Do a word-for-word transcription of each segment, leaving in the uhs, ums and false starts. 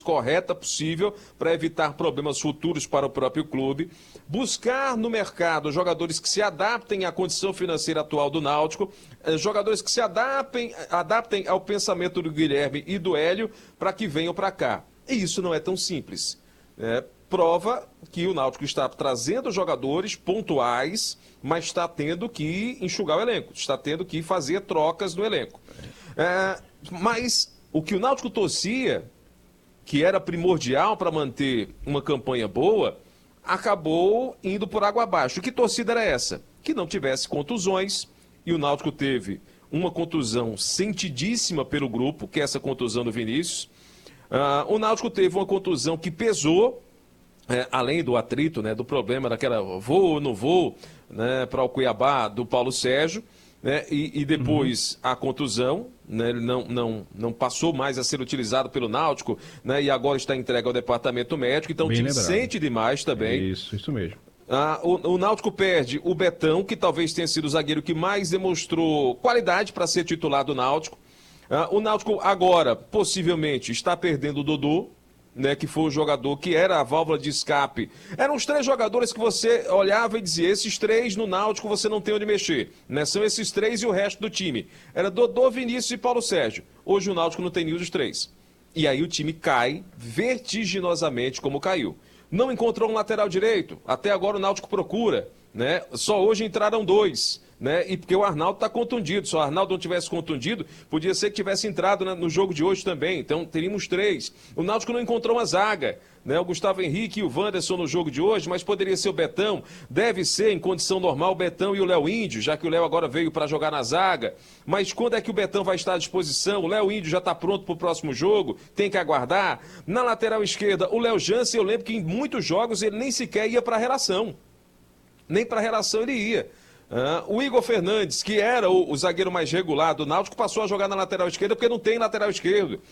correta possível para evitar problemas futuros para o próprio clube, buscar no mercado jogadores que se adaptem à condição financeira atual do Náutico, jogadores que se adaptem, adaptem ao pensamento do Guilherme e do Hélio para que venham para cá. E isso não é tão simples. É, prova que o Náutico está trazendo jogadores pontuais, mas está tendo que enxugar o elenco, está tendo que fazer trocas no elenco. É, mas o que o Náutico torcia, que era primordial para manter uma campanha boa, acabou indo por água abaixo. Que torcida era essa? Que não tivesse contusões, e o Náutico teve uma contusão sentidíssima pelo grupo, que é essa contusão do Vinícius. Uh, o Náutico teve uma contusão que pesou, é, além do atrito, né, do problema daquela voo ou não voo, né, para o Cuiabá do Paulo Sérgio, né, e, e depois uhum. a contusão, né, ele não, não, não passou mais a ser utilizado pelo Náutico, né, e agora está entregue ao departamento médico, então Bem o time lembrado. sente demais também. Isso, isso mesmo. Ah, o, o Náutico perde o Betão, que talvez tenha sido o zagueiro que mais demonstrou qualidade para ser titular do Náutico. Ah, o Náutico agora, possivelmente, está perdendo o Dodô, né, que foi o jogador que era a válvula de escape. Eram os três jogadores que você olhava e dizia, esses três no Náutico você não tem onde mexer. Né? São esses três e o resto do time. Era Dodô, Vinícius e Paulo Sérgio. Hoje o Náutico não tem nenhum dos três. E aí o time cai vertiginosamente como caiu. Não encontrou um lateral direito. Até agora o Náutico procura. Né? Só hoje entraram dois. Né? E porque o Arnaldo está contundido. Se o Arnaldo não tivesse contundido, podia ser que tivesse entrado, né, no jogo de hoje também. Então teríamos três. O Náutico não encontrou uma zaga. Né? O Gustavo Henrique e o Wanderson no jogo de hoje, mas poderia ser o Betão. Deve ser, em condição normal, o Betão e o Léo Índio, já que o Léo agora veio para jogar na zaga. Mas quando é que o Betão vai estar à disposição? O Léo Índio já está pronto para o próximo jogo, tem que aguardar. Na lateral esquerda, o Léo Jansen, eu lembro que em muitos jogos ele nem sequer ia para a relação. Nem para a relação ele ia. Uh, o Igor Fernandes, que era o, o zagueiro mais regular do Náutico, passou a jogar na lateral esquerda porque não tem lateral esquerdo.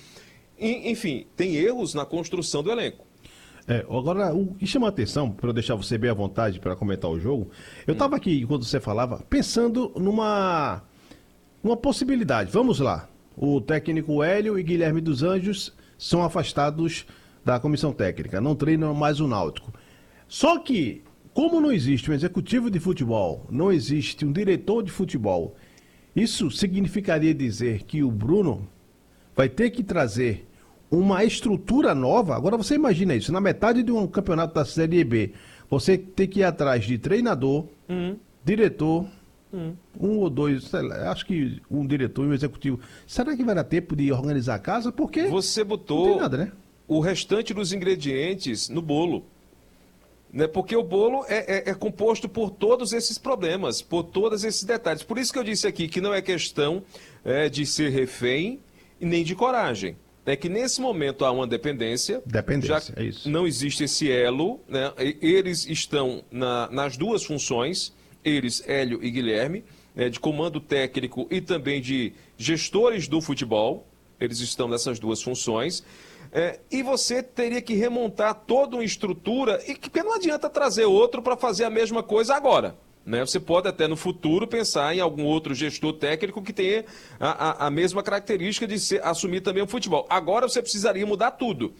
E, enfim, tem erros na construção do elenco. É, agora, o que chama a atenção, para eu deixar você bem à vontade para comentar o jogo, eu estava aqui, quando você falava, pensando numa uma possibilidade. Vamos lá, o técnico Hélio e Guilherme dos Anjos são afastados da comissão técnica, não treinam mais o Náutico. Só que, como não existe um executivo de futebol, não existe um diretor de futebol, isso significaria dizer que o Bruno vai ter que trazer uma estrutura nova. Agora você imagina isso, na metade de um campeonato da Série B, você tem que ir atrás de treinador, uhum. diretor, uhum. um ou dois, sei lá, acho que um diretor e um executivo. Será que vai dar tempo de organizar a casa? Porque você botou não tem nada, né? O restante dos ingredientes no bolo. Né, porque o bolo é, é, é composto por todos esses problemas, por todos esses detalhes. Por isso que eu disse aqui que não é questão é, de ser refém e nem de coragem. É que nesse momento há uma dependência. Dependência, já é isso. Não existe esse elo, né? Eles estão na, nas duas funções, eles, Hélio e Guilherme, né, de comando técnico e também de gestores do futebol. Eles estão nessas duas funções. É, e você teria que remontar toda uma estrutura, e que não adianta trazer outro para fazer a mesma coisa agora. Né? Você pode até no futuro pensar em algum outro gestor técnico que tenha a, a, a mesma característica de ser, assumir também o futebol. Agora você precisaria mudar tudo.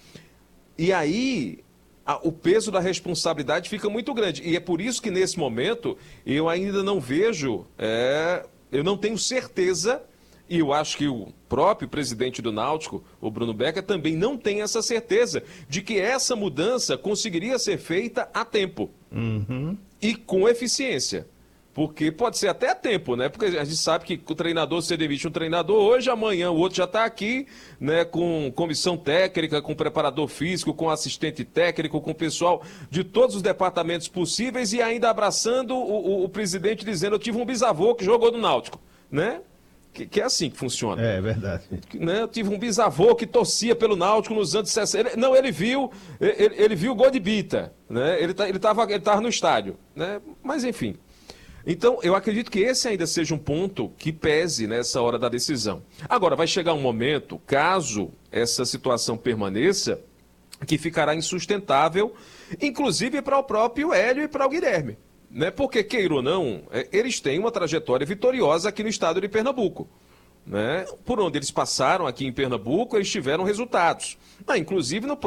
E aí a, o peso da responsabilidade fica muito grande. E é por isso que nesse momento eu ainda não vejo, é, eu não tenho certeza. E eu acho que o próprio presidente do Náutico, o Bruno Becker, também não tem essa certeza de que essa mudança conseguiria ser feita a tempo. Uhum. E com eficiência. Porque pode ser até a tempo, né? Porque a gente sabe que o treinador, você demite um treinador hoje, amanhã o outro já está aqui, né? Com comissão técnica, com preparador físico, com assistente técnico, com pessoal de todos os departamentos possíveis e ainda abraçando o, o, o presidente dizendo, eu tive um bisavô que jogou no Náutico, né? Que, que é assim que funciona. É verdade. Né? Eu tive um bisavô que torcia pelo Náutico nos anos sessenta. Ele, não, ele viu ele, ele viu o gol de Bita. Né? Ele tá, estava ele tava no estádio. Né? Mas, enfim. Então, eu acredito que esse ainda seja um ponto que pese nessa hora da decisão. Agora, vai chegar um momento, caso essa situação permaneça, que ficará insustentável, inclusive para o próprio Hélio e para o Guilherme. Né? Porque, queira ou não, eles têm uma trajetória vitoriosa aqui no estado de Pernambuco. Né? Por onde eles passaram aqui em Pernambuco, eles tiveram resultados. Ah, inclusive no